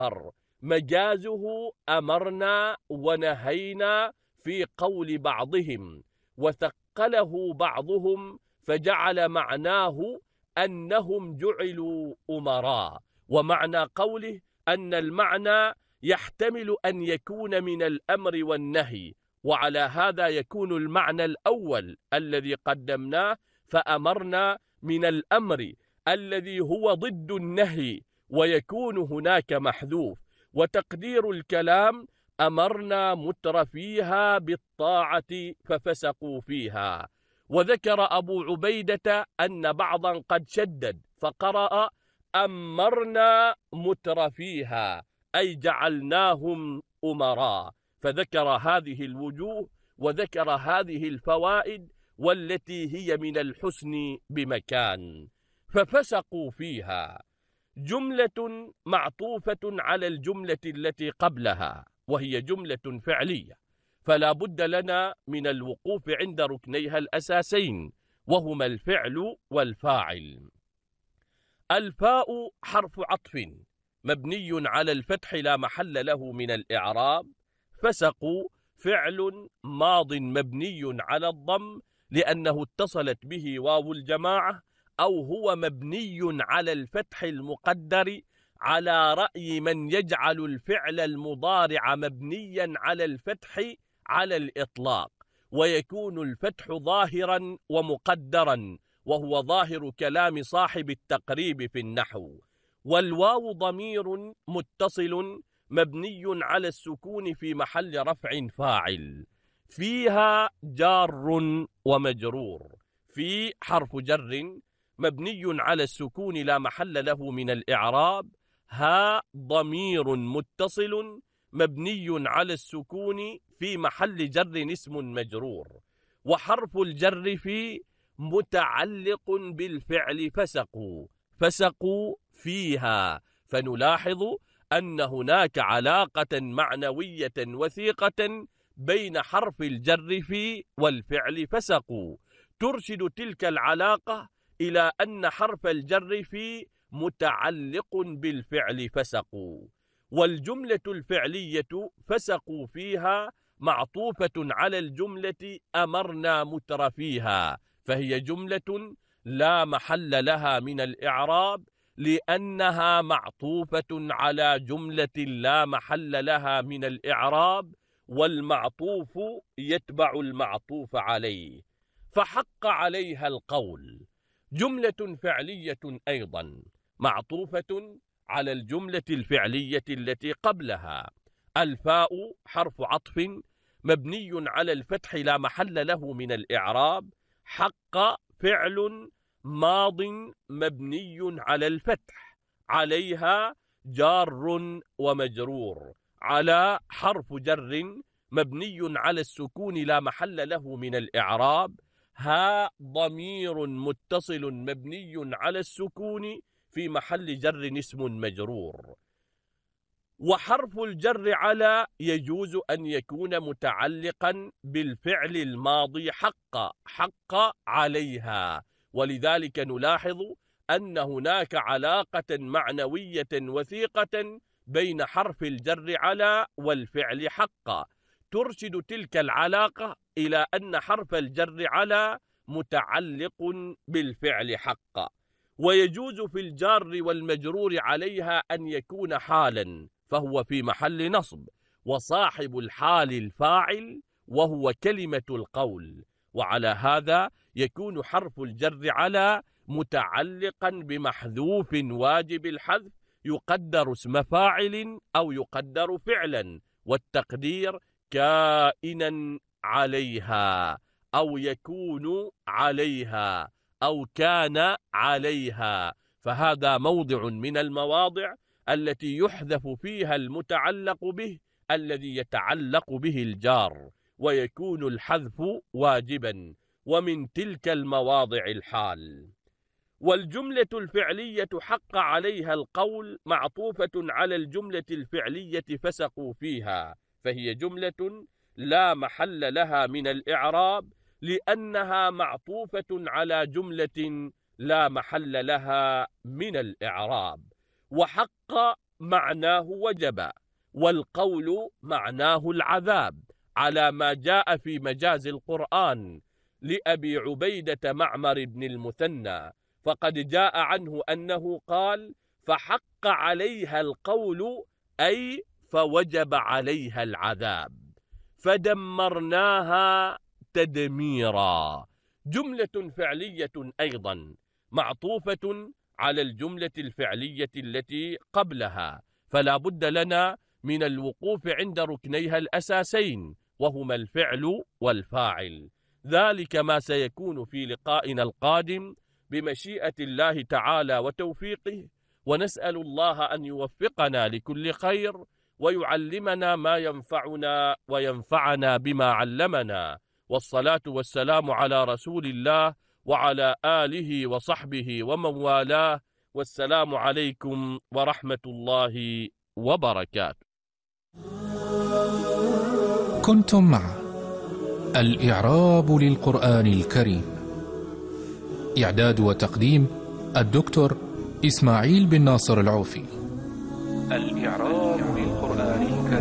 يظهر مجازه أمرنا ونهينا في قول بعضهم، وثقله بعضهم فجعل معناه أنهم جعلوا أمراء. ومعنى قوله أن المعنى يحتمل أن يكون من الأمر والنهي، وعلى هذا يكون المعنى الأول الذي قدمناه فأمرنا من الأمر الذي هو ضد النهي، ويكون هناك محذوف. وتقدير الكلام أمرنا مترفيها بالطاعة ففسقوا فيها. وذكر أبو عبيدة أن بعضا قد شدد فقرأ أمرنا مترفيها أي جعلناهم أمراء، فذكر هذه الوجوه وذكر هذه الفوائد والتي هي من الحسن بمكان. ففسقوا فيها جملة معطوفة على الجملة التي قبلها، وهي جملة فعلية، فلا بد لنا من الوقوف عند ركنيها الأساسين، وهما الفعل والفاعل. الفاء حرف عطف مبني على الفتح لا محل له من الإعراب. فسقوا فعل ماض مبني على الضم لأنه اتصلت به واو الجماعة، أو هو مبني على الفتح المقدر على رأي من يجعل الفعل المضارع مبنيا على الفتح على الإطلاق، ويكون الفتح ظاهرا ومقدرا، وهو ظاهر كلام صاحب التقريب في النحو. والواو ضمير متصل مبني على السكون في محل رفع فاعل. فيها جار ومجرور. في حرف جر مبني على السكون لا محل له من الإعراب. ها ضمير متصل مبني على السكون في محل جر اسم مجرور. وحرف الجر في متعلق بالفعل فسقوا. فسقوا فيها، فنلاحظ أن هناك علاقة معنوية وثيقة بين حرف الجر في والفعل فسقوا، ترشد تلك العلاقة إلى أن حرف الجر في متعلق بالفعل فسقوا. والجملة الفعلية فسقوا فيها معطوفة على الجملة أمرنا مترفيها، فهي جملة لا محل لها من الإعراب لأنها معطوفة على جملة لا محل لها من الإعراب، والمعطوف يتبع المعطوف عليه. فحق عليها القول جملة فعلية أيضا معطوفة على الجملة الفعلية التي قبلها. الفاء حرف عطف مبني على الفتح لا محل له من الإعراب. حق فعل ماض مبني على الفتح، عليها جار ومجرور. على حرف جر مبني على السكون لا محل له من الإعراب. ها ضمير متصل مبني على السكون في محل جر اسم مجرور. وحرف الجر على يجوز أن يكون متعلقا بالفعل الماضي حق عليها، ولذلك نلاحظ أن هناك علاقة معنوية وثيقة بين حرف الجر على والفعل حق، ترشد تلك العلاقة إلى أن حرف الجر على متعلق بالفعل حق. ويجوز في الجار والمجرور عليها أن يكون حالا، فهو في محل نصب، وصاحب الحال الفاعل وهو كلمة القول. وعلى هذا يكون حرف الجر على متعلقا بمحذوف واجب الحذف يقدر اسم فاعل أو يقدر فعلا، والتقدير كائنا عليها أو يكون عليها أو كان عليها. فهذا موضع من المواضع التي يحذف فيها المتعلق به الذي يتعلق به الجار، ويكون الحذف واجبا، ومن تلك المواضع الحال. والجملة الفعلية حق عليها القول معطوفة على الجملة الفعلية فسقوا فيها، فهي جملة لا محل لها من الإعراب لأنها معطوفة على جملة لا محل لها من الإعراب. وحق معناه وجب، والقول معناه العذاب، على ما جاء في مجاز القرآن لأبي عبيدة معمر بن المثنى، فقد جاء عنه أنه قال: فحق عليها القول، أي فوجب عليها العذاب. فدمرناها تدميرا، جملة فعلية أيضا معطوفة على الجملة الفعلية التي قبلها، فلا بد لنا من الوقوف عند ركنيها الأساسين، وهما الفعل والفاعل. ذلك ما سيكون في لقائنا القادم بمشيئة الله تعالى وتوفيقه، ونسأل الله أن يوفقنا لكل خير، ويعلمنا ما ينفعنا وينفعنا بما علمنا. والصلاة والسلام على رسول الله وعلى آله وصحبه ومن والاه، والسلام عليكم ورحمة الله وبركاته. كنتم مع الإعراب للقرآن الكريم، إعداد وتقديم الدكتور إسماعيل بن ناصر العوفي. الإعراب للقرآن الكريم.